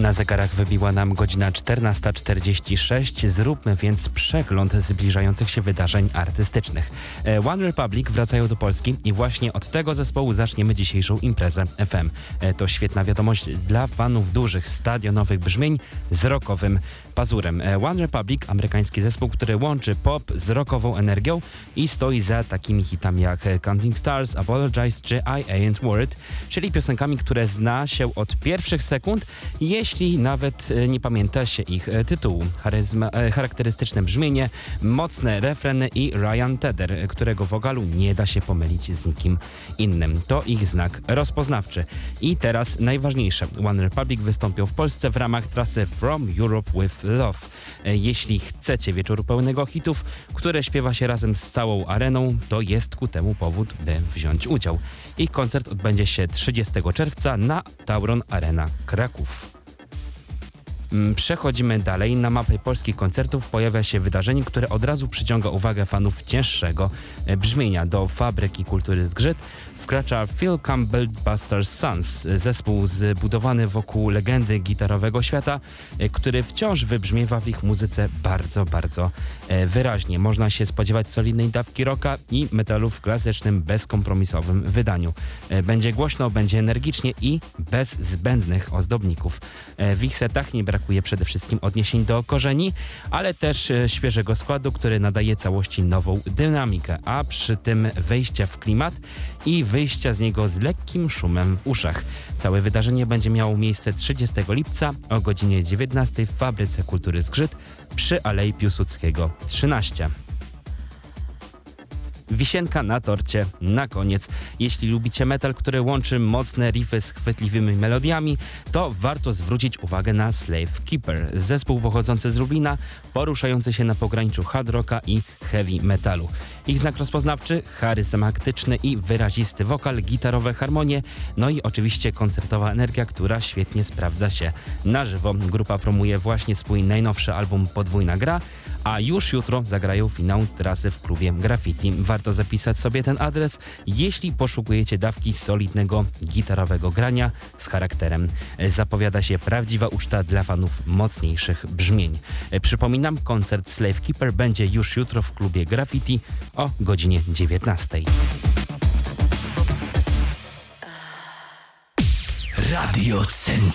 Na zegarach wybiła nam godzina 14:46. Zróbmy więc przegląd zbliżających się wydarzeń artystycznych. One Republic wracają do Polski i właśnie od tego zespołu zaczniemy dzisiejszą imprezę FM. To świetna wiadomość dla fanów dużych, stadionowych brzmień z rockowym pazurem. One Republic, amerykański zespół, który łączy pop z rockową energią i stoi za takimi hitami jak Counting Stars, Apologize czy I Ain't Worried, czyli piosenkami, które zna się od pierwszych sekund, jeśli nawet nie pamięta się ich tytułu. Charakterystyczne brzmienie, mocne refreny i Ryan Tedder, którego wokalu nie da się pomylić z nikim innym. To ich znak rozpoznawczy. I teraz najważniejsze. One Republic wystąpią w Polsce w ramach trasy From Europe with Love. Jeśli chcecie wieczoru pełnego hitów, które śpiewa się razem z całą areną, to jest ku temu powód, by wziąć udział. Ich koncert odbędzie się 30 czerwca na Tauron Arena Kraków. Przechodzimy dalej. Na mapie polskich koncertów pojawia się wydarzenie, które od razu przyciąga uwagę fanów cięższego brzmienia. Do Fabryki Kultury Zgrzyt wkracza Phil Campbell Buster's Sons, zespół zbudowany wokół legendy gitarowego świata, który wciąż wybrzmiewa w ich muzyce bardzo, bardzo wyraźnie. Można się spodziewać solidnej dawki rocka i metalu w klasycznym, bezkompromisowym wydaniu. Będzie głośno, będzie energicznie i bez zbędnych ozdobników. W ich setach nie brakuje przede wszystkim odniesień do korzeni, ale też świeżego składu, który nadaje całości nową dynamikę, a przy tym wejścia w klimat i wyjścia z niego z lekkim szumem w uszach. Całe wydarzenie będzie miało miejsce 30 lipca o godzinie 19 w Fabryce Kultury Zgrzyt przy Alei Piłsudskiego 13. Wisienka na torcie na koniec. Jeśli lubicie metal, który łączy mocne riffy z chwytliwymi melodiami, to warto zwrócić uwagę na Slave Keeper, zespół pochodzący z Lublina, poruszający się na pograniczu hard rocka i heavy metalu. Ich znak rozpoznawczy, charyzmatyczny i wyrazisty wokal, gitarowe harmonie, no i oczywiście koncertowa energia, która świetnie sprawdza się na żywo. Grupa promuje właśnie swój najnowszy album Podwójna Gra, a już jutro zagrają finał trasy w klubie Graffiti. Warto zapisać sobie ten adres, jeśli poszukujecie dawki solidnego gitarowego grania z charakterem. Zapowiada się prawdziwa uczta dla fanów mocniejszych brzmień. Przypominam, koncert Slave Keeper będzie już jutro w klubie Graffiti o godzinie 19. Radio Centrum.